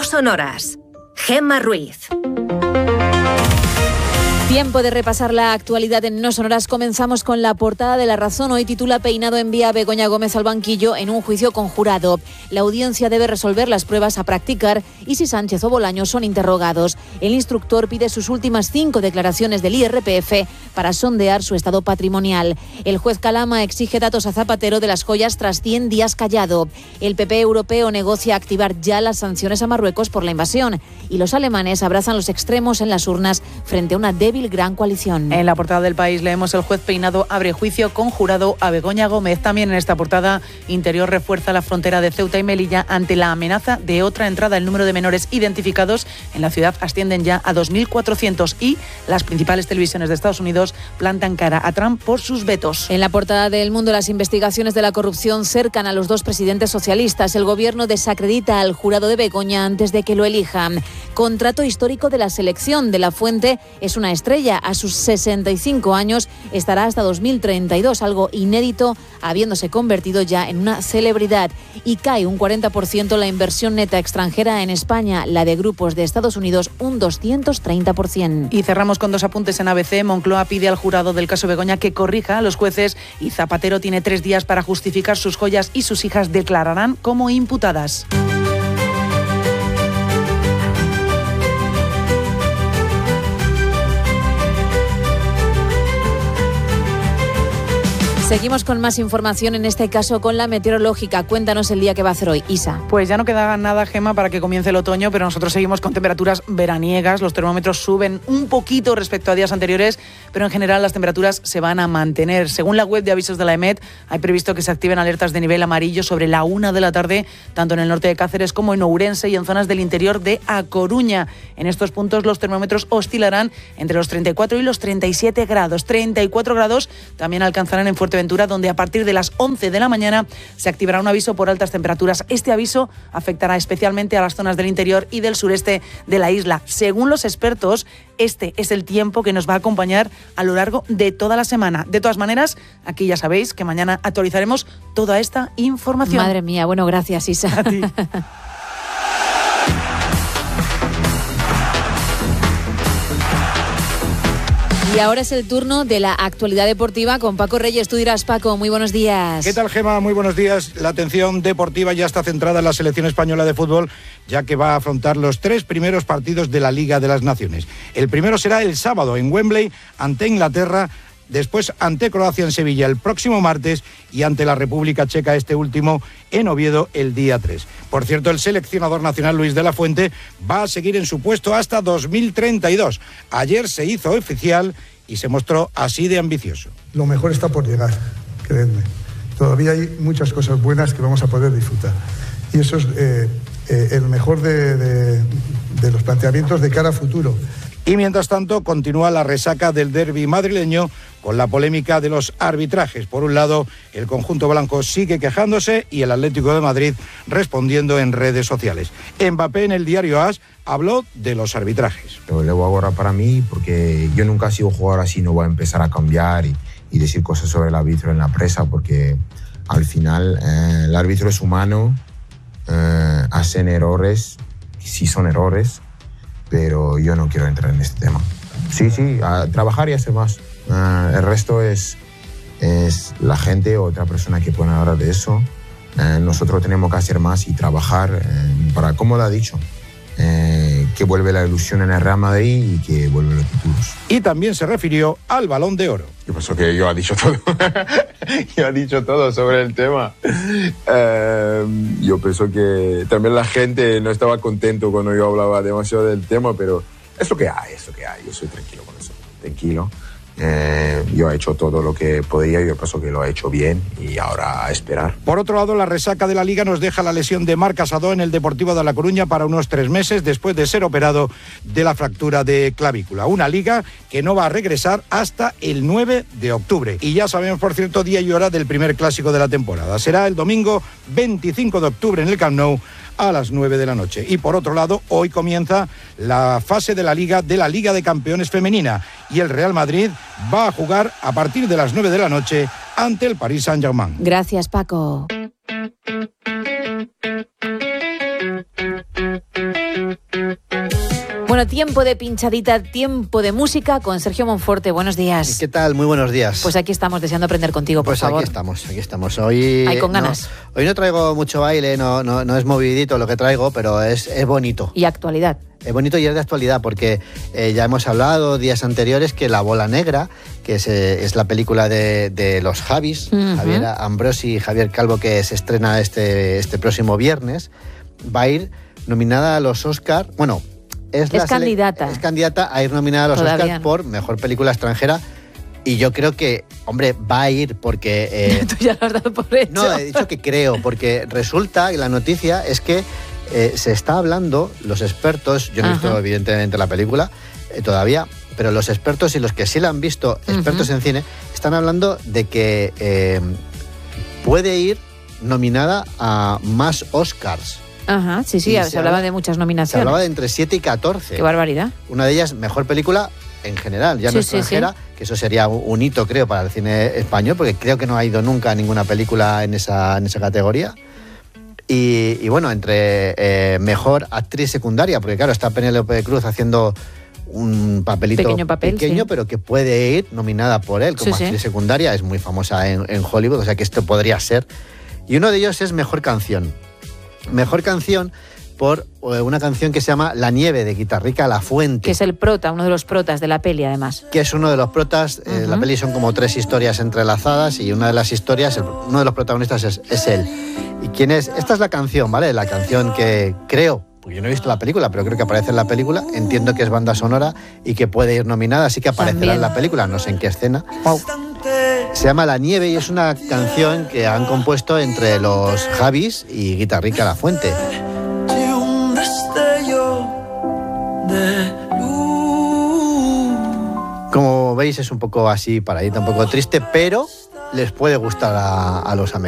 sonoras. Gemma Ruiz. Tiempo de repasar la actualidad en No Sonoras. Comenzamos con la portada de La Razón. Hoy titula: Peinado envía a Begoña Gómez al banquillo en un juicio conjurado. La audiencia debe resolver las pruebas a practicar y si Sánchez o Bolaños son interrogados. El instructor pide sus últimas 5 declaraciones del IRPF para sondear su estado patrimonial. El juez Calama exige datos a Zapatero de las joyas tras 100 días callado. El PP europeo negocia activar ya las sanciones a Marruecos por la invasión. Y los alemanes abrazan los extremos en las urnas frente a una débil gran coalición. En la portada del País leemos: el juez Peinado abre juicio conjurado a Begoña Gómez. También en esta portada, Interior refuerza la frontera de Ceuta y Melilla ante la amenaza de otra entrada. El número de menores identificados en la ciudad ascienden ya a 2.400 y las principales televisiones de Estados Unidos plantan cara a Trump por sus vetos. En la portada de El Mundo, las investigaciones de la corrupción cercan a los 2 presidentes socialistas. El gobierno desacredita al jurado de Begoña antes de que lo elijan. Contrato histórico de la selección. De la Fuente es una estrella. A sus 65 años estará hasta 2032, algo inédito, habiéndose convertido ya en una celebridad. Y cae un 40% la inversión neta extranjera en España, la de grupos de Estados Unidos un 230%. Y cerramos con 2 apuntes en ABC. Moncloa pide al jurado del caso Begoña que corrija a los jueces y Zapatero tiene 3 días para justificar sus joyas y sus hijas declararán como imputadas. Seguimos con más información, en este caso con la meteorológica. Cuéntanos el día que va a hacer hoy, Isa. Pues ya no queda nada, Gemma, para que comience el otoño, pero nosotros seguimos con temperaturas veraniegas. Los termómetros suben un poquito respecto a días anteriores, pero en general las temperaturas se van a mantener. Según la web de avisos de la EMET, hay previsto que se activen alertas de nivel amarillo sobre la 1 de la tarde, tanto en el norte de Cáceres como en Ourense y en zonas del interior de A Coruña. En estos puntos los termómetros oscilarán entre los 34 y los 37 grados. 34 grados también alcanzarán en Fuerteventura, donde a partir de las 11 de la mañana se activará un aviso por altas temperaturas. Este aviso afectará especialmente a las zonas del interior y del sureste de la isla. Según los expertos, este es el tiempo que nos va a acompañar a lo largo de toda la semana. De todas maneras, aquí ya sabéis que mañana actualizaremos toda esta información. Madre mía, bueno, gracias, Isa. A ti. Y ahora es el turno de la actualidad deportiva con Paco Reyes. Tú dirás, Paco, muy buenos días. ¿Qué tal, Gemma? Muy buenos días. La atención deportiva ya está centrada en la selección española de fútbol, ya que va a afrontar los 3 primeros partidos de la Liga de las Naciones. El primero será el sábado en Wembley ante Inglaterra, después ante Croacia en Sevilla el próximo martes y ante la República Checa, este último en Oviedo, el día 3. Por cierto, el seleccionador nacional Luis de la Fuente va a seguir en su puesto hasta 2032. Ayer se hizo oficial y se mostró así de ambicioso. Lo mejor está por llegar, creedme. Todavía hay muchas cosas buenas que vamos a poder disfrutar. Y eso es el mejor de los planteamientos de cara a futuro. Y mientras tanto continúa la resaca del derbi madrileño con la polémica de los arbitrajes. Por un lado, el conjunto blanco sigue quejándose y el Atlético de Madrid respondiendo en redes sociales. Mbappé en el diario AS habló de los arbitrajes. Lo levo ahora para mí porque yo nunca he sido jugador así, no voy a empezar a cambiar y decir cosas sobre el árbitro en la prensa porque al final el árbitro es humano, hacen errores, sí son errores, pero yo no quiero entrar en este tema. Sí, a trabajar y hacer más. El resto es la gente o otra persona que puede hablar de eso. Nosotros tenemos que hacer más y trabajar para, como lo ha dicho, que vuelve la ilusión en el Real Madrid y que vuelven los títulos. Y también se refirió al Balón de Oro. Yo pienso que yo ha dicho todo. Yo ha dicho todo sobre el tema. Yo pienso que también la gente no estaba contento cuando yo hablaba demasiado del tema, pero es lo que hay, Yo soy tranquilo con eso, tranquilo. Yo he hecho todo lo que podía, yo pienso que lo he hecho bien y ahora a esperar. Por otro lado, la resaca de la Liga nos deja la lesión de Marc Casado en el Deportivo de La Coruña para unos 3 meses después de ser operado de la fractura de clavícula. Una Liga que no va a regresar hasta el 9 de octubre. Y ya sabemos, por cierto, día y hora del primer clásico de la temporada. Será el domingo 25 de octubre en el Camp Nou a las 9 de la noche. Y por otro lado, hoy comienza la fase de la Liga de Campeones femenina y el Real Madrid va a jugar a partir de las 9 de la noche ante el Paris Saint-Germain. Gracias, Paco. Bueno, tiempo de pinchadita, tiempo de música con Sergio Monforte. Buenos días. ¿Qué tal? Muy buenos días. Pues aquí estamos deseando aprender contigo, por favor. Pues aquí estamos. Hoy Hay con ganas. Hoy no traigo mucho baile, no es movidito lo que traigo, pero es bonito. Y actualidad. Es bonito y es de actualidad porque ya hemos hablado días anteriores que La Bola Negra, que es la película de los Javis, Javier Ambrosi y Javier Calvo, que se estrena este próximo viernes, va a ir nominada a los Oscar. Bueno, es candidata. Es candidata a ir nominada a los Oscar por Mejor Película Extranjera. Y yo creo que, hombre, va a ir porque... Tú ya lo has dado por hecho. No, he dicho que creo, porque resulta que la noticia es que se está hablando, los expertos, yo no he visto evidentemente la película todavía, pero los expertos y los que sí la han visto, expertos en cine, están hablando de que puede ir nominada a más Oscars. Ajá, sí, se hablaba de muchas nominaciones. Se hablaba de entre 7 y 14. ¡Qué barbaridad! Una de ellas, Mejor Película en general, ya no extranjera, que eso sería un hito, creo, para el cine español, porque creo que no ha ido nunca ninguna película en esa categoría. Y bueno, entre Mejor Actriz Secundaria, porque claro, está Penélope Cruz haciendo un papelito pequeño, pero que puede ir nominada por él como actriz secundaria, es muy famosa en Hollywood, o sea que esto podría ser. Y uno de ellos es Mejor Canción. Mejor Canción por una canción que se llama La Nieve, de Guitarrica La Fuente. Que es el prota, uno de los protas de la peli, además. Que es uno de los protas. La peli son como 3 historias entrelazadas y una de las historias, uno de los protagonistas es él. ¿Y quién es? Esta es la canción, ¿vale? La canción que creo, porque yo no he visto la película, pero creo que aparece en la película. Entiendo que es banda sonora y que puede ir nominada, así que aparecerá en la película, no sé en qué escena. Wow. Se llama La Nieve y es una canción que han compuesto entre los Javis y Guitarrica La Fuente. Como veis es un poco así, paradita, un poco triste, pero les puede gustar a los americanos.